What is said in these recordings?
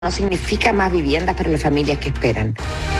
no significa más viviendas para las familias que esperan.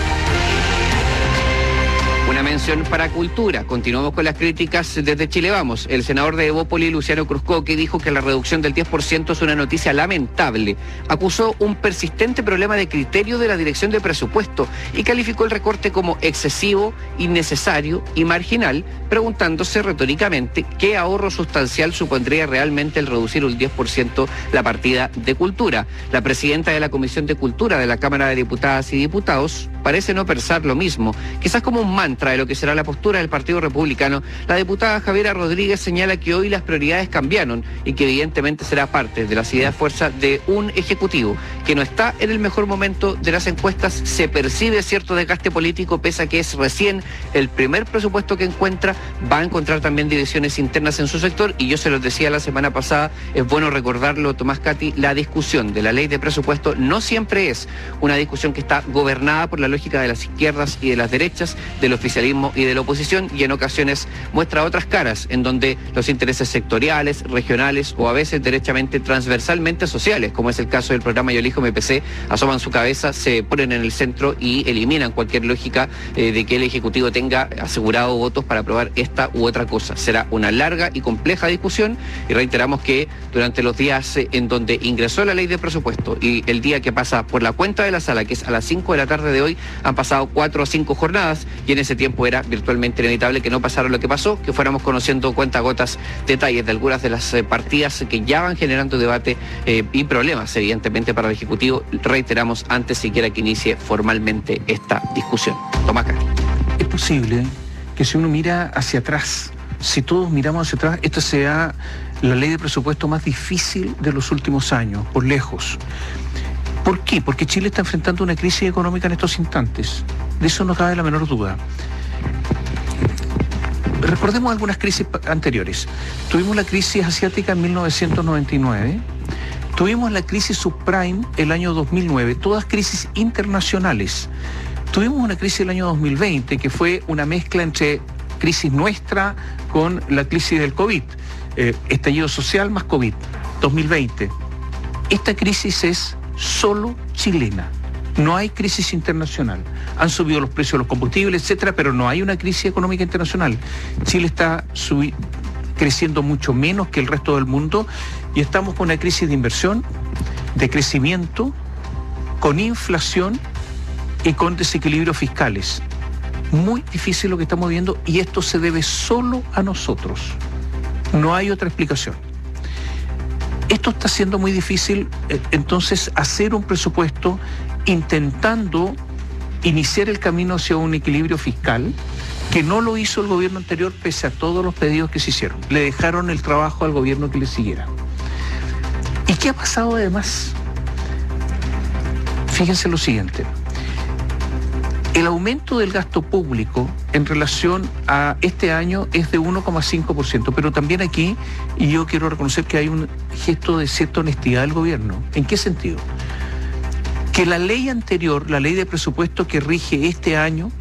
Una mención para Cultura. Continuamos con las críticas desde Chile Vamos. El senador de Evópoli, Luciano Cruzcoque, dijo que la reducción del 10% es una noticia lamentable. Acusó un persistente problema de criterio de la Dirección de Presupuesto y calificó el recorte como excesivo, innecesario y marginal, preguntándose retóricamente qué ahorro sustancial supondría realmente el reducir un 10% la partida de Cultura. La presidenta de la Comisión de Cultura de la Cámara de Diputadas y Diputados parece no pensar lo mismo. Quizás como un mantra de lo que será la postura del Partido Republicano, la diputada Javiera Rodríguez señala que hoy las prioridades cambiaron y que evidentemente será parte de las ideas fuerza de un ejecutivo que no está en el mejor momento de las encuestas. Se percibe cierto desgaste político, pese a que es recién el primer presupuesto que encuentra. Va a encontrar también divisiones internas en su sector, y yo se los decía la semana pasada, es bueno recordarlo, Tomás Cati, la discusión de la ley de presupuesto no siempre es una discusión que está gobernada por la lógica de las izquierdas y de las derechas, del oficialismo y de la oposición, y en ocasiones muestra otras caras, en donde los intereses sectoriales, regionales o a veces derechamente transversalmente sociales, como es el caso del programa Yo Elijo MPC, asoman su cabeza, se ponen en el centro y eliminan cualquier lógica de que el Ejecutivo tenga asegurado votos para aprobar esta u otra cosa. Será una larga y compleja discusión, y reiteramos que durante los días en donde ingresó la ley de presupuesto y el día que pasa por la cuenta de la sala, que es a las 5 de la tarde de hoy, han pasado 4 o 5 jornadas, y en ese tiempo era virtualmente inevitable que no pasara lo que pasó, que fuéramos conociendo cuentagotas detalles de algunas de las partidas que ya van generando debate y problemas, evidentemente, para el Ejecutivo. Reiteramos, antes siquiera que inicie formalmente esta discusión. Tomás Cati. Es posible que si uno mira hacia atrás, si todos miramos hacia atrás, esta sea la ley de presupuesto más difícil de los últimos años, por lejos. ¿Por qué? Porque Chile está enfrentando una crisis económica en estos instantes. De eso no cabe la menor duda. Recordemos algunas crisis anteriores. Tuvimos la crisis asiática en 1999, tuvimos la crisis subprime el año 2009, todas crisis internacionales. Tuvimos una crisis el año 2020, que fue una mezcla entre crisis nuestra con la crisis del COVID, estallido social más COVID, 2020. Esta crisis es solo chilena. No hay crisis internacional. Han subido los precios de los combustibles, etcétera, pero no hay una crisis económica internacional. Chile está creciendo mucho menos que el resto del mundo, y estamos con una crisis de inversión, de crecimiento, con inflación y con desequilibrios fiscales. Muy difícil lo que estamos viendo, y esto se debe solo a nosotros. No hay otra explicación. Esto está siendo muy difícil, entonces, hacer un presupuesto intentando iniciar el camino hacia un equilibrio fiscal, que no lo hizo el gobierno anterior pese a todos los pedidos que se hicieron. Le dejaron el trabajo al gobierno que le siguiera. ¿Y qué ha pasado además? Fíjense lo siguiente. El aumento del gasto público en relación a este año es de 1,5%, pero también aquí, y yo quiero reconocer que hay un gesto de cierta honestidad del gobierno. ¿En qué sentido? Que la ley anterior, la ley de presupuesto que rige este año,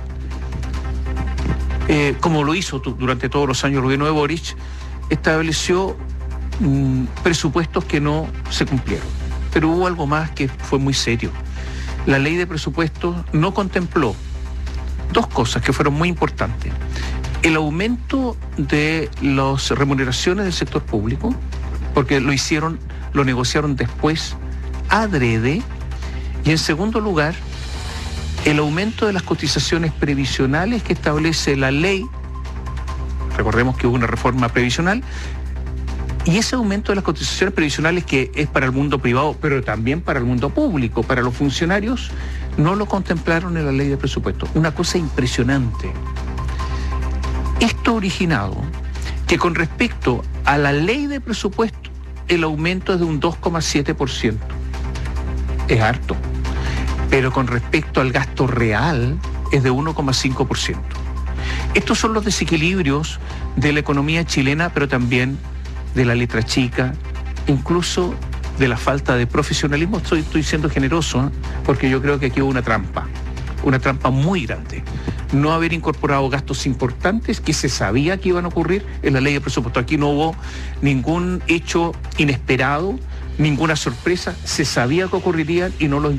como lo hizo durante todos los años el gobierno de Boric, estableció presupuestos que no se cumplieron. Pero hubo algo más que fue muy serio. La ley de presupuestos no contempló dos cosas que fueron muy importantes: el aumento de las remuneraciones del sector público, porque lo negociaron después adrede, y en segundo lugar, el aumento de las cotizaciones previsionales que establece la ley. Recordemos que hubo una reforma previsional, y ese aumento de las cotizaciones previsionales, que es para el mundo privado, pero también para el mundo público, para los funcionarios, no lo contemplaron en la ley de presupuesto. Una cosa impresionante. Esto ha originado que, con respecto a la ley de presupuesto, el aumento es de un 2,7%. Es harto. Pero con respecto al gasto real, es de 1,5%. Estos son los desequilibrios de la economía chilena, pero también de la letra chica, incluso de la falta de profesionalismo. Estoy siendo generoso, porque yo creo que aquí hubo una trampa muy grande. No haber incorporado gastos importantes que se sabía que iban a ocurrir en la ley de presupuesto. Aquí no hubo ningún hecho inesperado, ninguna sorpresa, se sabía que ocurrirían y no los